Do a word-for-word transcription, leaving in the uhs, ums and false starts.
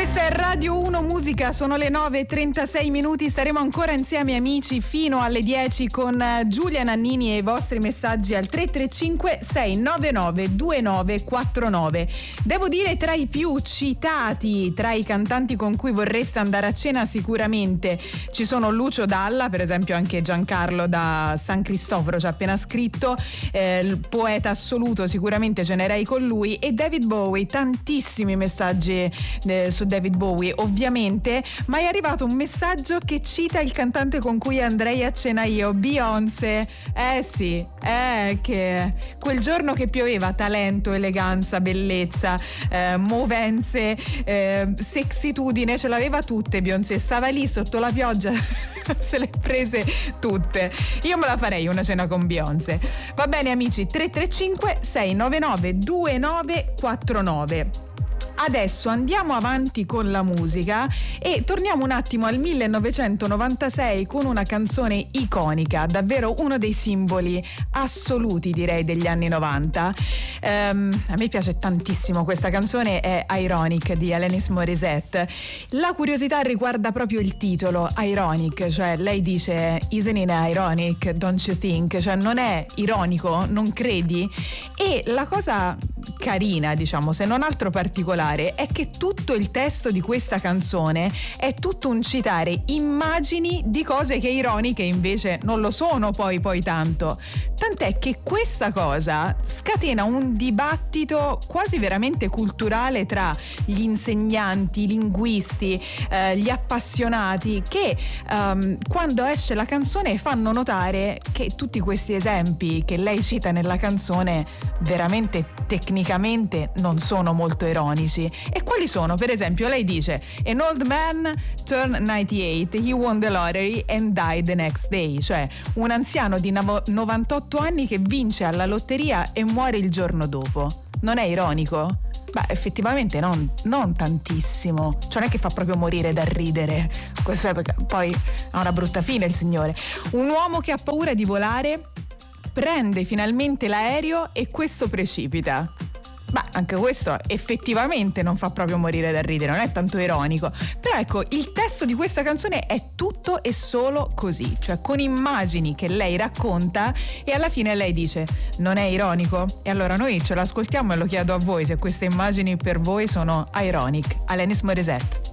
Questa è Radio uno Musica, sono le nove e trentasei minuti, staremo ancora insieme amici fino alle dieci con Giulia Nannini e i vostri messaggi al tre tre cinque sei nove nove due nove quattro nove. Devo dire, tra i più citati, tra i cantanti con cui vorreste andare a cena sicuramente ci sono Lucio Dalla, per esempio anche Giancarlo da San Cristoforo ci ha appena scritto, eh, il poeta assoluto, sicuramente cenerei con lui, e David Bowie, tantissimi messaggi eh, su David Bowie ovviamente, ma è arrivato un messaggio che cita il cantante con cui andrei a cena io, Beyoncé. Eh sì, eh che quel giorno che pioveva talento, eleganza, bellezza, eh, movenze, eh, sexitudine, ce l'aveva tutte Beyoncé, stava lì sotto la pioggia se le prese tutte. Io me la farei una cena con Beyoncé. Va bene amici, tre tre cinque sei nove nove due nove quattro nove. Adesso andiamo avanti con la musica e torniamo un attimo al millenovecentonovantasei con una canzone iconica, davvero uno dei simboli assoluti direi degli anni novanta. Um, a me piace tantissimo questa canzone, è Ironic di Alanis Morissette. La curiosità riguarda proprio il titolo, Ironic, cioè lei dice isn't it ironic, don't you think? Cioè non è ironico, non credi? E la cosa carina, diciamo, se non altro particolare, è che tutto il testo di questa canzone è tutto un citare immagini di cose che ironiche invece non lo sono poi poi tanto. Tant'è che questa cosa scatena un dibattito quasi veramente culturale tra gli insegnanti, i linguisti, eh, gli appassionati che um, quando esce la canzone fanno notare che tutti questi esempi che lei cita nella canzone veramente tecnicamente non sono molto ironici. E quali sono? Per esempio lei dice an old man turned ninety-eight, he won the lottery and died the next day, cioè un anziano di novantotto anni che vince alla lotteria e muore il giorno dopo. Non è ironico? Beh, effettivamente non, non tantissimo, cioè non è che fa proprio morire da ridere. Questo è perché poi ha una brutta fine il signore. Un uomo che ha paura di volare prende finalmente l'aereo e questo precipita. Beh, anche questo effettivamente non fa proprio morire da ridere, non è tanto ironico. Però ecco, il testo di questa canzone è tutto e solo così, cioè con immagini che lei racconta e alla fine lei dice non è ironico? E allora noi ce l'ascoltiamo e lo chiedo a voi se queste immagini per voi sono ironic. Alanis Morissette.